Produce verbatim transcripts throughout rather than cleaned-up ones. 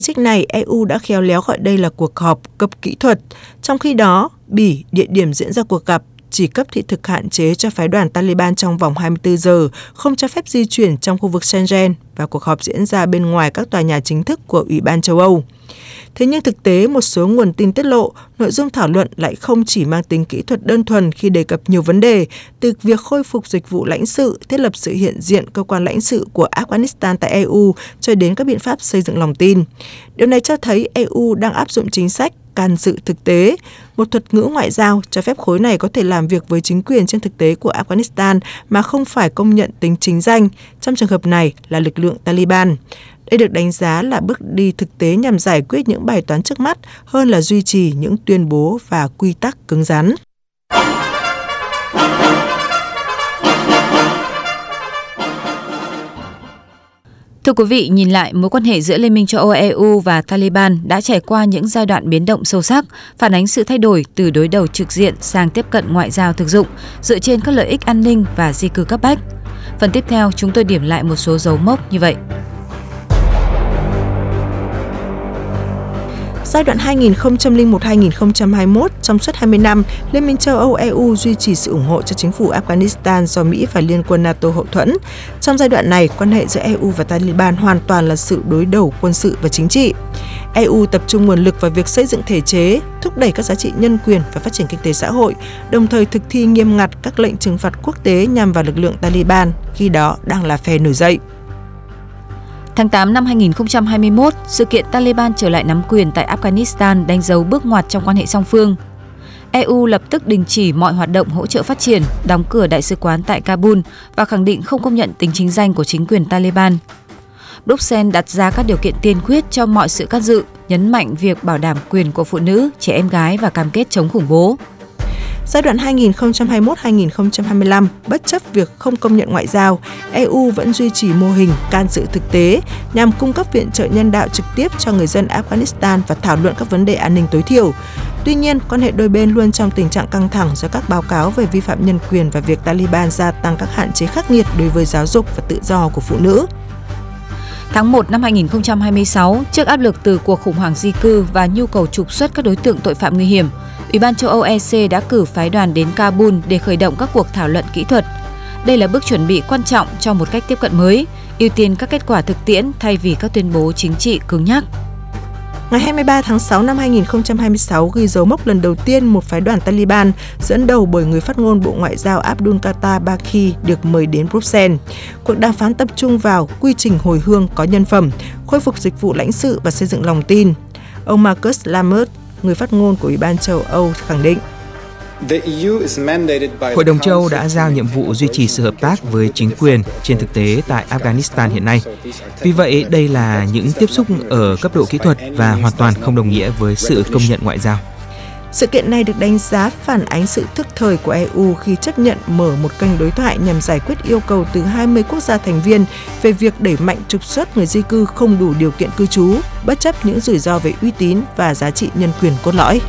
Xích này, e u đã khéo léo gọi đây là cuộc họp cấp kỹ thuật. Trong khi đó, Bỉ, địa điểm diễn ra cuộc gặp, chỉ cấp thị thực hạn chế cho phái đoàn Taliban trong vòng hai mươi tư giờ, không cho phép di chuyển trong khu vực Schengen và cuộc họp diễn ra bên ngoài các tòa nhà chính thức của Ủy ban châu Âu. Thế nhưng thực tế, một số nguồn tin tiết lộ, nội dung thảo luận lại không chỉ mang tính kỹ thuật đơn thuần khi đề cập nhiều vấn đề, từ việc khôi phục dịch vụ lãnh sự, thiết lập sự hiện diện cơ quan lãnh sự của Afghanistan tại e u, cho đến các biện pháp xây dựng lòng tin. Điều này cho thấy e u đang áp dụng chính sách can dự thực tế, một thuật ngữ ngoại giao cho phép khối này có thể làm việc với chính quyền trên thực tế của Afghanistan mà không phải công nhận tính chính danh, trong trường hợp này là lực lượng Taliban. Đây được đánh giá là bước đi thực tế nhằm giải quyết những bài toán trước mắt hơn là duy trì những tuyên bố và quy tắc cứng rắn. Thưa quý vị, nhìn lại mối quan hệ giữa Liên minh châu Âu e u và Taliban đã trải qua những giai đoạn biến động sâu sắc, phản ánh sự thay đổi từ đối đầu trực diện sang tiếp cận ngoại giao thực dụng, dựa trên các lợi ích an ninh và di cư cấp bách. Phần tiếp theo, chúng tôi điểm lại một số dấu mốc như vậy. Giai đoạn hai nghìn không trăm lẻ một đến hai nghìn không trăm hai mươi mốt, trong suốt hai mươi năm, Liên minh châu Âu e u duy trì sự ủng hộ cho chính phủ Afghanistan do Mỹ và Liên quân NATO hậu thuẫn. Trong giai đoạn này, quan hệ giữa e u và Taliban hoàn toàn là sự đối đầu quân sự và chính trị. e u tập trung nguồn lực vào việc xây dựng thể chế, thúc đẩy các giá trị nhân quyền và phát triển kinh tế xã hội, đồng thời thực thi nghiêm ngặt các lệnh trừng phạt quốc tế nhằm vào lực lượng Taliban, khi đó đang là phe nổi dậy. Tháng tám năm hai nghìn không trăm hai mươi mốt, sự kiện Taliban trở lại nắm quyền tại Afghanistan đánh dấu bước ngoặt trong quan hệ song phương. e u lập tức đình chỉ mọi hoạt động hỗ trợ phát triển, đóng cửa đại sứ quán tại Kabul và khẳng định không công nhận tính chính danh của chính quyền Taliban. Bruxelles đặt ra các điều kiện tiên quyết cho mọi sự can dự, nhấn mạnh việc bảo đảm quyền của phụ nữ, trẻ em gái và cam kết chống khủng bố. Giai đoạn hai nghìn không trăm hai mươi mốt đến hai nghìn không trăm hai mươi lăm, bất chấp việc không công nhận ngoại giao, e u vẫn duy trì mô hình can dự thực tế nhằm cung cấp viện trợ nhân đạo trực tiếp cho người dân Afghanistan và thảo luận các vấn đề an ninh tối thiểu. Tuy nhiên, quan hệ đôi bên luôn trong tình trạng căng thẳng do các báo cáo về vi phạm nhân quyền và việc Taliban gia tăng các hạn chế khắc nghiệt đối với giáo dục và tự do của phụ nữ. Tháng một năm hai nghìn không trăm hai mươi sáu, trước áp lực từ cuộc khủng hoảng di cư và nhu cầu trục xuất các đối tượng tội phạm nguy hiểm, Ủy ban châu Âu e xê đã cử phái đoàn đến Kabul để khởi động các cuộc thảo luận kỹ thuật. Đây là bước chuẩn bị quan trọng cho một cách tiếp cận mới, ưu tiên các kết quả thực tiễn thay vì các tuyên bố chính trị cứng nhắc. Ngày hai mươi ba tháng sáu năm hai nghìn không trăm hai mươi sáu ghi dấu mốc lần đầu tiên một phái đoàn Taliban dẫn đầu bởi người phát ngôn Bộ Ngoại giao Abdul Qatar Baqi được mời đến Bruxelles. Cuộc đàm phán tập trung vào quy trình hồi hương có nhân phẩm, khôi phục dịch vụ lãnh sự và xây dựng lòng tin. Ông Marcus Lammert, người phát ngôn của Ủy ban châu Âu khẳng định. Hội đồng châu Âu đã giao nhiệm vụ duy trì sự hợp tác với chính quyền trên thực tế tại Afghanistan hiện nay. Vì vậy, đây là những tiếp xúc ở cấp độ kỹ thuật và hoàn toàn không đồng nghĩa với sự công nhận ngoại giao. Sự kiện này được đánh giá phản ánh sự thức thời của e u khi chấp nhận mở một kênh đối thoại nhằm giải quyết yêu cầu từ hai mươi quốc gia thành viên về việc đẩy mạnh trục xuất người di cư không đủ điều kiện cư trú, bất chấp những rủi ro về uy tín và giá trị nhân quyền cốt lõi.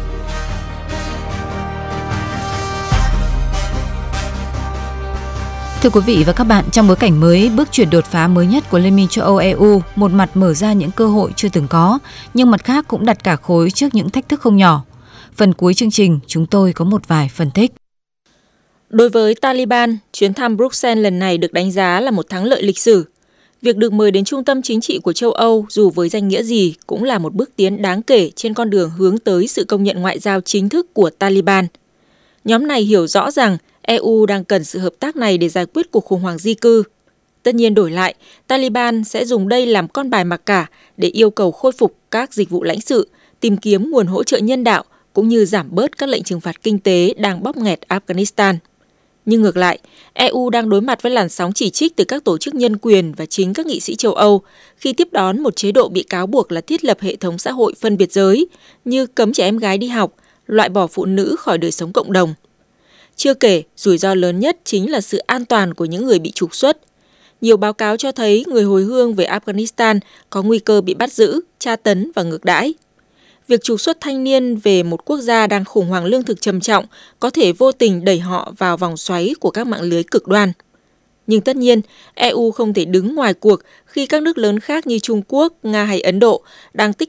Thưa quý vị và các bạn, trong bối cảnh mới, bước chuyển đột phá mới nhất của Liên minh châu Âu e u một mặt mở ra những cơ hội chưa từng có, nhưng mặt khác cũng đặt cả khối trước những thách thức không nhỏ. Phần cuối chương trình, chúng tôi có một vài phân tích. Đối với Taliban, chuyến thăm Bruxelles lần này được đánh giá là một thắng lợi lịch sử. Việc được mời đến trung tâm chính trị của châu Âu dù với danh nghĩa gì cũng là một bước tiến đáng kể trên con đường hướng tới sự công nhận ngoại giao chính thức của Taliban. Nhóm này hiểu rõ rằng e u đang cần sự hợp tác này để giải quyết cuộc khủng hoảng di cư. Tất nhiên đổi lại, Taliban sẽ dùng đây làm con bài mặc cả để yêu cầu khôi phục các dịch vụ lãnh sự, tìm kiếm nguồn hỗ trợ nhân đạo cũng như giảm bớt các lệnh trừng phạt kinh tế đang bóp nghẹt Afghanistan. Nhưng ngược lại, e u đang đối mặt với làn sóng chỉ trích từ các tổ chức nhân quyền và chính các nghị sĩ châu Âu khi tiếp đón một chế độ bị cáo buộc là thiết lập hệ thống xã hội phân biệt giới như cấm trẻ em gái đi học, loại bỏ phụ nữ khỏi đời sống cộng đồng. Chưa kể, rủi ro lớn nhất chính là sự an toàn của những người bị trục xuất. Nhiều báo cáo cho thấy người hồi hương về Afghanistan có nguy cơ bị bắt giữ, tra tấn và ngược đãi. Việc trục xuất thanh niên về một quốc gia đang khủng hoảng lương thực trầm trọng có thể vô tình đẩy họ vào vòng xoáy của các mạng lưới cực đoan. Nhưng tất nhiên, e u không thể đứng ngoài cuộc khi các nước lớn khác như Trung Quốc, Nga hay Ấn Độ đang tích